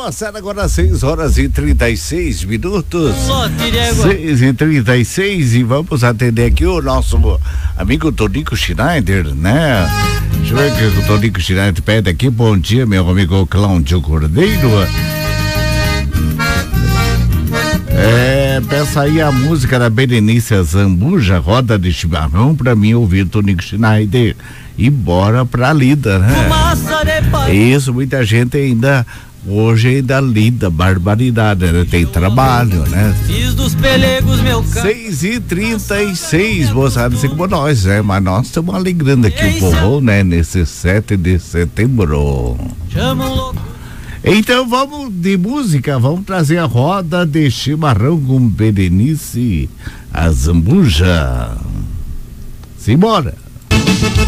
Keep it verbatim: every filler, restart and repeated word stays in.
passar agora seis horas e trinta e seis minutos. seis e trinta e seis e vamos atender aqui o nosso amigo Tonico Schneider, né? Deixa eu ver que o Tonico Schneider pede aqui. Bom dia, meu amigo Cláudio Cordeiro. É, peça aí a música da Berenice Zambuja, Roda de Chimarrão, pra mim ouvir Tonico Schneider. E bora pra lida, né? Isso, muita gente ainda, hoje ainda lida, barbaridade, né? Tem trabalho, né? Fiz dos pelegos meu carro. seis e trinta e seis, moçada, assim como nós, né? Mas nós estamos alegrando aqui o povo, né? Nesse sete de setembro. Chamam louco. Então vamos de música, vamos trazer a Roda de Chimarrão com Berenice Zambuja. Simbora!